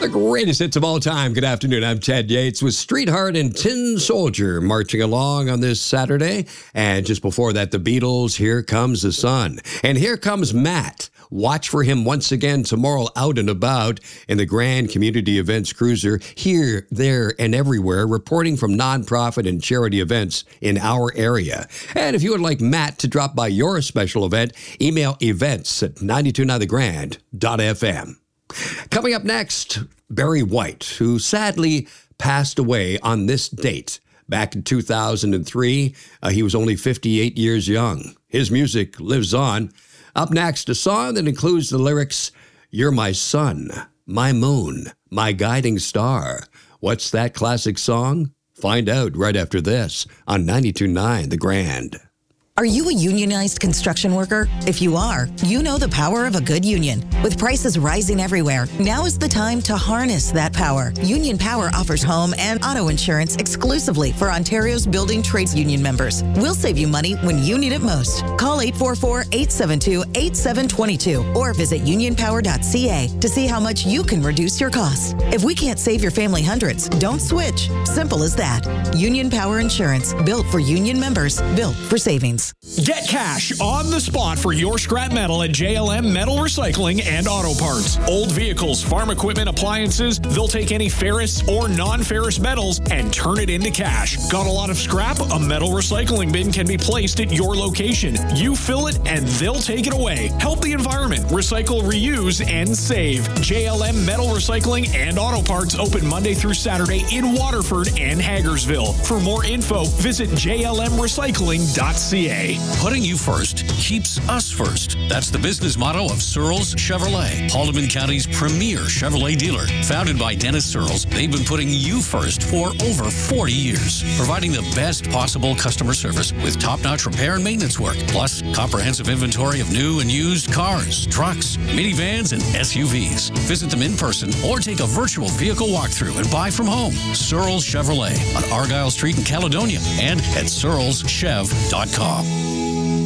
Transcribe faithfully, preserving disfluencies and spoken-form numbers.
The greatest hits of all time. Good afternoon. I'm Ted Yates with Streetheart and Tin Soldier marching along on this Saturday. And just before that, the Beatles, Here Comes the Sun. And here comes Matt. Watch for him once again tomorrow out and about in the Grand Community Events Cruiser, here, there, and everywhere, reporting from nonprofit and charity events in our area. And if you would like Matt to drop by your special event, email events at nine two nine the grand dot f m. Coming up next, Barry White, who sadly passed away on this date. Back in two thousand three, uh, he was only fifty-eight years young. His music lives on. Up next, a song that includes the lyrics, "You're my sun, my moon, my guiding star." What's that classic song? Find out right after this on ninety-two point nine The Grand. Are you a unionized construction worker? If you are, you know the power of a good union. With prices rising everywhere, now is the time to harness that power. Union Power offers home and auto insurance exclusively for Ontario's building trades union members. We'll save you money when you need it most. Call eight four four, eight seven two, eight seven two two or visit union power dot c a to see how much you can reduce your costs. If we can't save your family hundreds, don't switch. Simple as that. Union Power Insurance, built for union members, built for savings. Get cash on the spot for your scrap metal at J L M Metal Recycling and Auto Parts. Old vehicles, farm equipment, appliances, they'll take any ferrous or non-ferrous metals and turn it into cash. Got a lot of scrap? A metal recycling bin can be placed at your location. You fill it and they'll take it away. Help the environment. Recycle, reuse, and save. J L M Metal Recycling and Auto Parts open Monday through Saturday in Waterford and Hagersville. For more info, visit j l m recycling dot c a. Putting you first keeps us first. That's the business motto of Searles Chevrolet, Haldeman County's premier Chevrolet dealer. Founded by Dennis Searles, they've been putting you first for over forty years, providing the best possible customer service with top-notch repair and maintenance work, plus comprehensive inventory of new and used cars, trucks, minivans, and S U Vs. Visit them in person or take a virtual vehicle walkthrough and buy from home. Searles Chevrolet on Argyle Street in Caledonia and at searles chev dot com.